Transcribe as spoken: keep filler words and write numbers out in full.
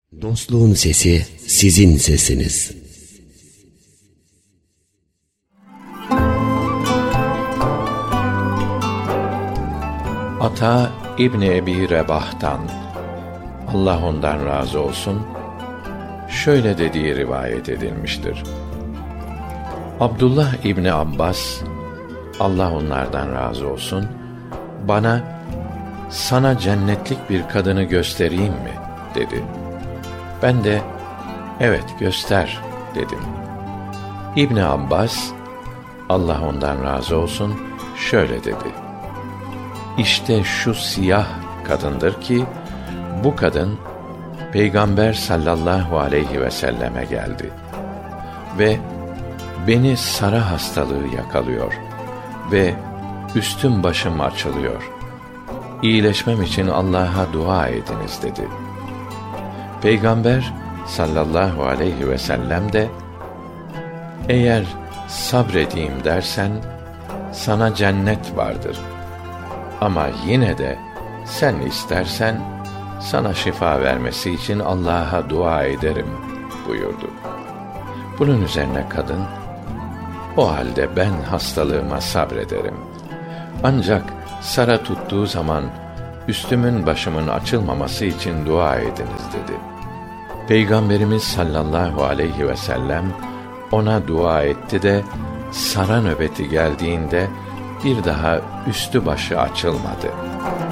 Dostluğun sesi sizin sesiniz. Ata İbni Ebi Rebah'tan, Allah ondan razı olsun, şöyle dediği rivayet edilmiştir. Abdullah İbni Abbas, Allah onlardan razı olsun, bana, sana cennetlik bir kadını göstereyim mi, dedi. Ben de, evet göster, dedim. İbni Abbas, Allah ondan razı olsun, şöyle dedi. İşte şu siyah kadındır ki, bu kadın, Peygamber sallallahu aleyhi ve selleme geldi. Ve beni sara hastalığı yakalıyor ve üstüm başım açılıyor. İyileşmem için Allah'a dua ediniz, dedi. Peygamber sallallahu aleyhi ve sellem de, eğer sabredeyim dersen, sana cennet vardır. Ama yine de sen istersen, sana şifa vermesi için Allah'a dua ederim, buyurdu. Bunun üzerine kadın, o halde ben hastalığıma sabrederim. Ancak sara tuttuğu zaman, üstümün başımın açılmaması için dua ediniz, dedi. Peygamberimiz sallallahu aleyhi ve sellem, ona dua etti de, sara nöbeti geldiğinde, bir daha üstü başı açılmadı.